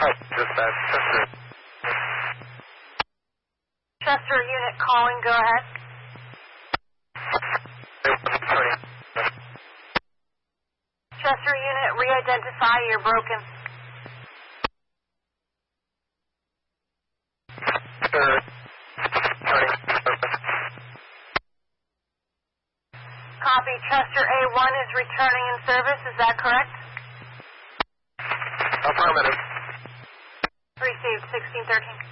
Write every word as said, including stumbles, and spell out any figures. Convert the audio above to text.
Hi, dispatch. Chester. Chester unit calling, go ahead. Chester unit, re-identify, you're broken. Copy, Chester A one is returning in service, is that correct? Affirmative. Received, sixteen thirteen.